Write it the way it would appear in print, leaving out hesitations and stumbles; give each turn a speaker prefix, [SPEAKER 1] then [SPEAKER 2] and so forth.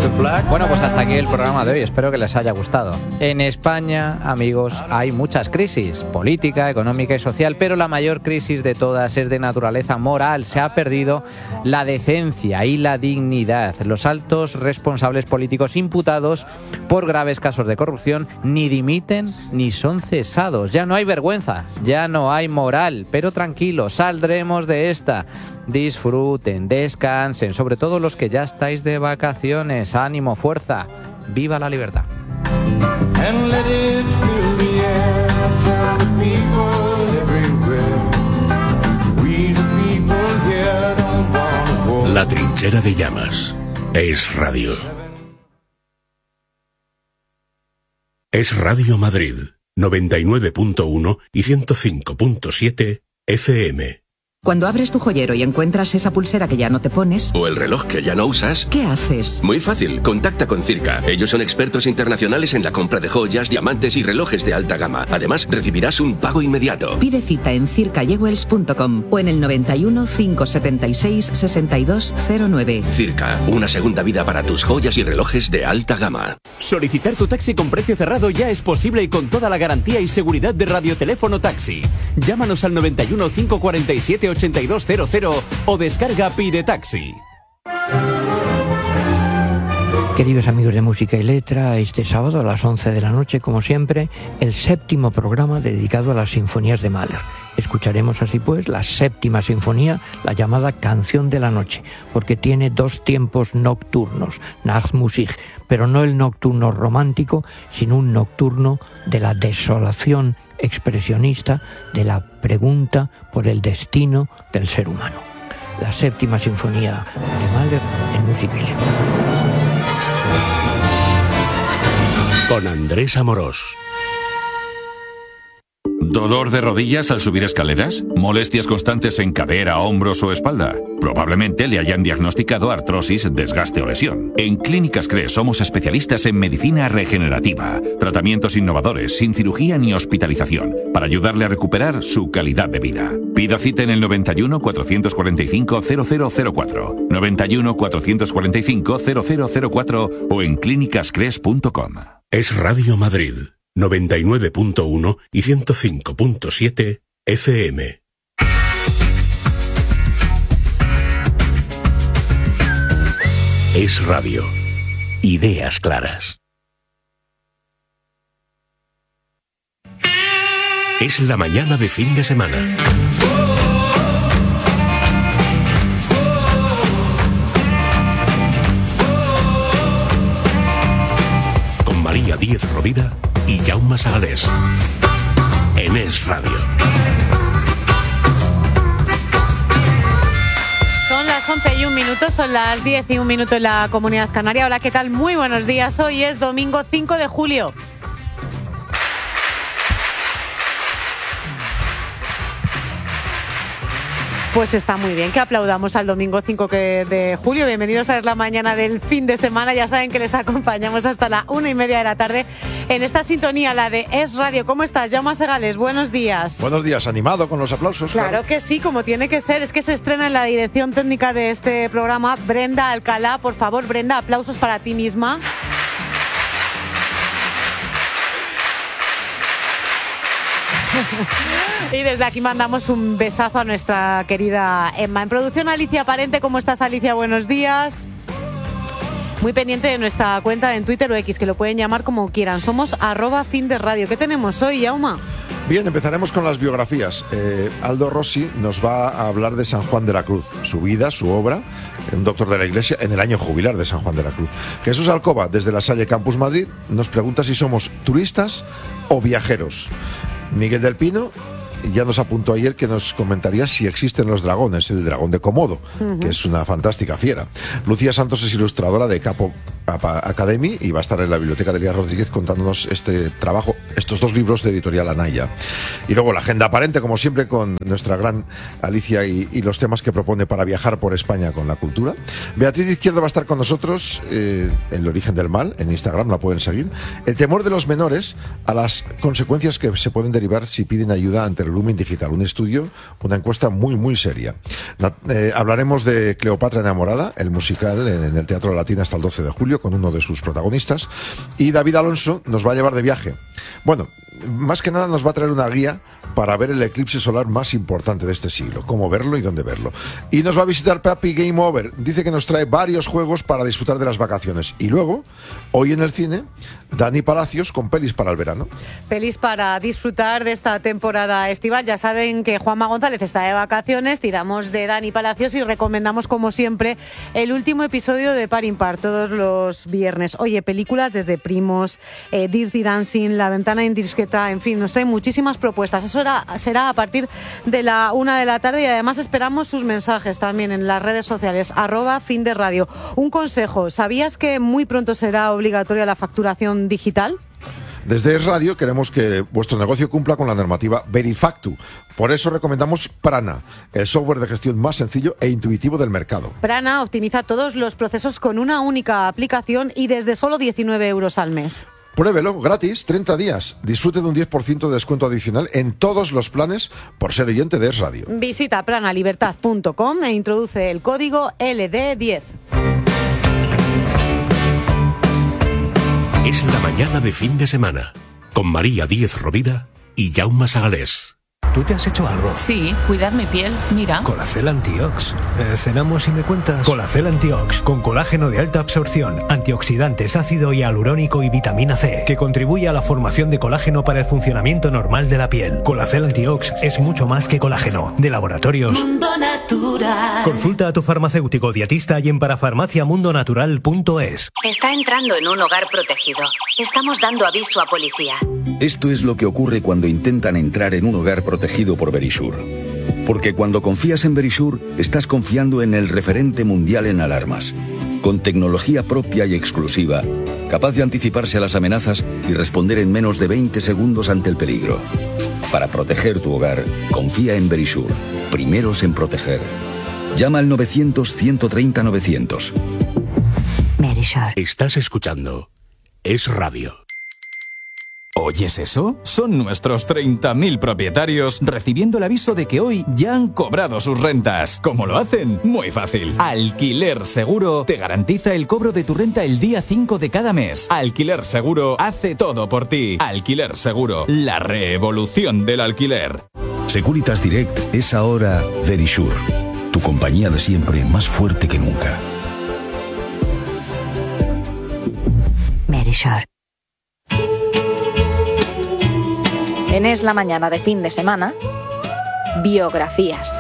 [SPEAKER 1] Bueno, pues hasta aquí el programa de hoy. Espero que les haya gustado. En España, amigos, hay muchas crisis, política, económica y social, pero la mayor crisis de todas es de naturaleza moral. Se ha perdido la decencia y la dignidad. Los altos responsables políticos imputados por graves casos de corrupción ni dimiten ni son cesados. Ya no hay vergüenza, ya no hay moral, pero tranquilos, saldremos de esta. Disfruten, descansen, sobre todo los que ya estáis de vacaciones. Ánimo, fuerza, viva la libertad.
[SPEAKER 2] La Trinchera de Llamas es radio. Es Radio Madrid, 99.1 y 105.7 FM.
[SPEAKER 3] Cuando abres tu joyero y encuentras esa pulsera que ya no te pones...
[SPEAKER 4] O el reloj que ya no usas...
[SPEAKER 3] ¿Qué haces?
[SPEAKER 4] Muy fácil, contacta con Circa. Ellos son expertos internacionales en la compra de joyas, diamantes y relojes de alta gama. Además, recibirás un pago inmediato.
[SPEAKER 3] Pide cita en circajewels.com o en el 91 576 6209.
[SPEAKER 4] Circa, una segunda vida para tus joyas y relojes de alta gama.
[SPEAKER 5] Solicitar tu taxi con precio cerrado ya es posible y con toda la garantía y seguridad de Radioteléfono Taxi. Llámanos al 91 547 8200 o descarga Pide Taxi.
[SPEAKER 6] Queridos amigos de Música y Letra, este sábado a las 11 de la noche, como siempre, el 7º programa dedicado a las sinfonías de Mahler. Escucharemos así pues la 7ª sinfonía, la llamada Canción de la Noche, porque tiene 2 tiempos nocturnos, Nachtmusik, pero no el nocturno romántico, sino un nocturno de la desolación expresionista, de la pregunta por el destino del ser humano. La 7ª sinfonía de Mahler en Música y Letra.
[SPEAKER 2] Con Andrés Amorós.
[SPEAKER 7] ¿Dolor de rodillas al subir escaleras? ¿Molestias constantes en cadera, hombros o espalda? Probablemente le hayan diagnosticado artrosis, desgaste o lesión. En Clínicas CRE somos especialistas en medicina regenerativa. Tratamientos innovadores, sin cirugía ni hospitalización, para ayudarle a recuperar su calidad de vida. Pida cita en el 91 445 0004, 91 445 0004 o en clínicascres.com.
[SPEAKER 2] Es Radio Madrid, 99.1 y 105.7 FM. Es radio. Ideas claras. Es la mañana de fin de semana. Con María Díez Rovira y Jaume Sagalés. En Es Radio.
[SPEAKER 8] Son las 11:01, son las 10:01 en la Comunidad Canaria. Hola, ¿qué tal? Muy buenos días. Hoy es domingo 5 de julio. Pues está muy bien que aplaudamos al domingo 5 de julio. Bienvenidos a Es la Mañana del fin de semana. Ya saben que les acompañamos hasta la 1:30 de la tarde en esta sintonía, la de Es Radio. ¿Cómo estás, Jaume Segales? Buenos días.
[SPEAKER 9] Buenos días, animado con los aplausos.
[SPEAKER 8] Claro que sí, como tiene que ser. Es que se estrena en la dirección técnica de este programa Brenda Alcalá. Por favor, Brenda, aplausos para ti misma. Y desde aquí mandamos un besazo a nuestra querida Emma. En producción, Alicia Parente. ¿Cómo estás, Alicia? Buenos días. Muy pendiente de nuestra cuenta en Twitter o X, que lo pueden llamar como quieran. Somos @FinDeRadio. ¿Qué tenemos hoy, Jaume?
[SPEAKER 9] Bien, empezaremos con las biografías. Aldo Rossi nos va a hablar de San Juan de la Cruz, su vida, su obra, un doctor de la Iglesia en el año jubilar de San Juan de la Cruz. Jesús Alcoba, desde la Salle Campus Madrid, nos pregunta si somos turistas o viajeros. Miguel del Pino ya nos apuntó ayer que nos comentaría si existen los dragones, el dragón de Komodo, que es una fantástica fiera. Lucía Santos es ilustradora de Capo Academy y va a estar en la biblioteca de Elías Rodríguez contándonos este trabajo, estos 2 libros de Editorial Anaya. Y luego la agenda aparente, como siempre, con nuestra gran Alicia y los temas que propone para viajar por España con la cultura. Beatriz Izquierdo va a estar con nosotros, El origen del mal, en Instagram, la pueden seguir. El temor de los menores a las consecuencias que se pueden derivar si piden ayuda ante el Lumen Digital, un estudio, una encuesta muy, muy seria. Hablaremos de Cleopatra enamorada, el musical en el Teatro Latina hasta el 12 de julio, Radio con uno de sus protagonistas. Y David Alonso nos va a llevar de viaje. Bueno, más que nada nos va a traer una guía para ver el eclipse solar más importante de este siglo, cómo verlo y dónde verlo. Y nos va a visitar Papi Game Over. Dice que nos trae varios juegos para disfrutar de las vacaciones. Y luego, hoy en el cine, Dani Palacios con pelis para el verano.
[SPEAKER 8] Pelis para disfrutar de esta temporada estival. Ya saben que Juanma González está de vacaciones, tiramos de Dani Palacios y recomendamos, como siempre, el último episodio de Par Impar, todos los viernes. Oye, películas desde Primos, Dirty Dancing, La Ventana Indiscreta, en fin, nos trae muchísimas propuestas. Eso será a partir de la 1 de la tarde y además esperamos sus mensajes también en las redes sociales, @FinDeRadio. Un consejo, ¿sabías que muy pronto será obligatoria la facturación digital?
[SPEAKER 9] Desde Es Radio queremos que vuestro negocio cumpla con la normativa Verifactu. Por eso recomendamos Prana, el software de gestión más sencillo e intuitivo del mercado.
[SPEAKER 8] Prana optimiza todos los procesos con una única aplicación y desde solo 19 euros al mes.
[SPEAKER 9] Pruébelo, gratis, 30 días. Disfrute de un 10% de descuento adicional en todos los planes por ser oyente de Es Radio.
[SPEAKER 8] Visita pranalibertad.com e introduce el código LD10.
[SPEAKER 2] Es la mañana de fin de semana, con María Díez Rovira y Jaume Sagalés.
[SPEAKER 10] ¿Tú te has hecho algo?
[SPEAKER 11] Sí, cuidar mi piel, mira.
[SPEAKER 10] Colacel Antiox. ¿Cenamos y me cuentas? Colacel Antiox, con colágeno de alta absorción, antioxidantes, ácido hialurónico y vitamina C, que contribuye a la formación de colágeno para el funcionamiento normal de la piel. Colacel Antiox es mucho más que colágeno. De Laboratorios
[SPEAKER 12] Mundo Natural.
[SPEAKER 10] Consulta a tu farmacéutico dietista y en parafarmaciamundonatural.es.
[SPEAKER 13] Está entrando en un hogar protegido. Estamos dando aviso a policía.
[SPEAKER 14] Esto es lo que ocurre cuando intentan entrar en un hogar protegido por Verisure. Porque cuando confías en Verisure, estás confiando en el referente mundial en alarmas. Con tecnología propia y exclusiva, capaz de anticiparse a las amenazas y responder en menos de 20 segundos ante el peligro. Para proteger tu hogar, confía en Verisure. Primeros en proteger. Llama al 900-130-900.
[SPEAKER 2] Verisure. Estás escuchando Es Radio.
[SPEAKER 15] ¿Oyes eso? Son nuestros 30.000 propietarios recibiendo el aviso de que hoy ya han cobrado sus rentas. ¿Cómo lo hacen? Muy fácil. Alquiler Seguro te garantiza el cobro de tu renta el día 5 de cada mes. Alquiler Seguro hace todo por ti. Alquiler Seguro, la revolución del alquiler.
[SPEAKER 14] Securitas Direct es ahora Verisure. Tu compañía de siempre, más fuerte que nunca.
[SPEAKER 16] Verisure. En Es la mañana de fin de semana, biografías.